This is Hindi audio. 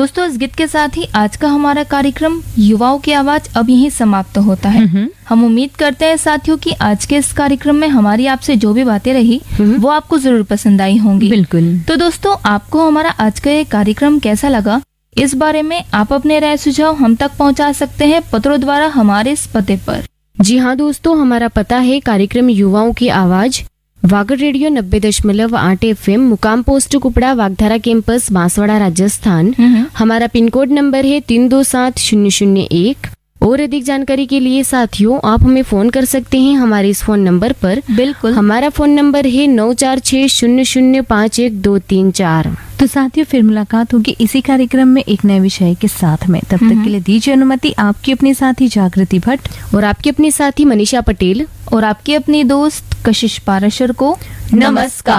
दोस्तों, इस गीत के साथ ही आज का हमारा कार्यक्रम युवाओं की आवाज अब यहीं समाप्त होता है। हम उम्मीद करते हैं साथियों कि आज के इस कार्यक्रम में हमारी आपसे जो भी बातें रही वो आपको जरूर पसंद आई होंगी। बिल्कुल। तो दोस्तों, आपको हमारा आज का ये कार्यक्रम कैसा लगा, इस बारे में आप अपने राय सुझाव हम तक पहुंचा सकते हैं पत्रों द्वारा हमारे इस पते पर। जी हाँ दोस्तों, हमारा पता है कार्यक्रम युवाओं की आवाज, वागर रेडियो 90.8 FM, मुकाम पोस्ट कुपड़ा, वागधारा कैंपस, बांसवाड़ा, राजस्थान। हमारा पिन कोड नंबर है 327001। और अधिक जानकारी के लिए साथियों आप हमें फोन कर सकते हैं हमारे इस फोन नंबर पर। बिल्कुल। हमारा फोन नंबर है 9460051234। तो साथियों, फिर मुलाकात होगी इसी कार्यक्रम में एक नए विषय के साथ में। तब तक के लिए दीजिए अनुमति आपकी अपनी साथी जागृति भट्ट और आपकी अपनी साथी मनीषा पटेल और आपकी अपनी दोस्त कशिश पाराशर को नमस्कार।